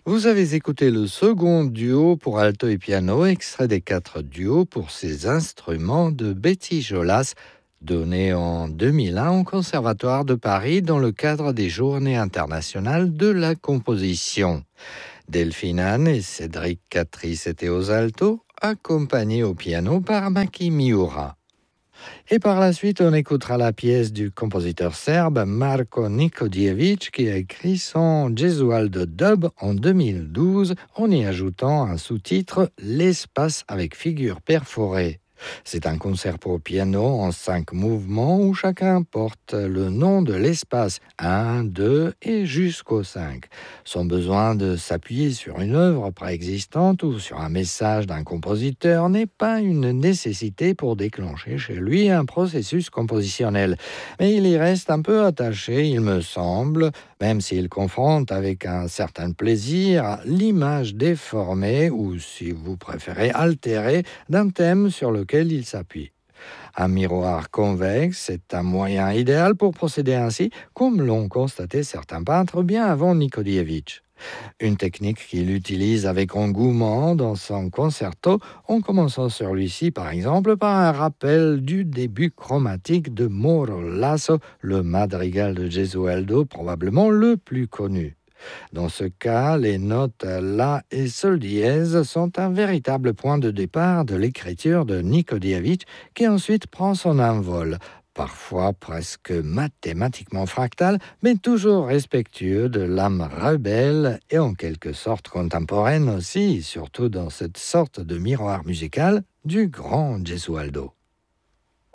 Vous avez écouté le second duo pour alto et piano, extrait des 4 duos pour ces instruments de Betty Jolas, donné en 2001 au Conservatoire de Paris dans le cadre des Journées internationales de la composition. Delphine Anne et Cédric Catrice étaient aux altos, accompagnés au piano par Maki Miura. Et par la suite, on écoutera la pièce du compositeur serbe Marko Nikodjević qui a écrit son Gesualdo Dub en 2012 en y ajoutant un sous-titre L'espace avec figure perforée. C'est un concert pour piano en 5 mouvements où chacun porte le nom de l'espace 1, 2 et jusqu'au 5. Sans besoin de s'appuyer sur une œuvre préexistante ou sur un message d'un compositeur n'est pas une nécessité pour déclencher chez lui un processus compositionnel. Mais il y reste un peu attaché, il me semble, même s'il confronte avec un certain plaisir l'image déformée ou, si vous préférez, altérée d'un thème sur lequel il s'appuie. Un miroir convexe est un moyen idéal pour procéder ainsi, comme l'ont constaté certains peintres bien avant Nikodjević. Une technique qu'il utilise avec engouement dans son concerto, en commençant celui-ci par exemple par un rappel du début chromatique de Mauro Lasso, le madrigal de Gesualdo probablement le plus connu. Dans ce cas, les notes La et Sol dièse sont un véritable point de départ de l'écriture de Nikodjević qui ensuite prend son envol, parfois presque mathématiquement fractal, mais toujours respectueux de l'âme rebelle et en quelque sorte contemporaine aussi, surtout dans cette sorte de miroir musical du grand Gesualdo.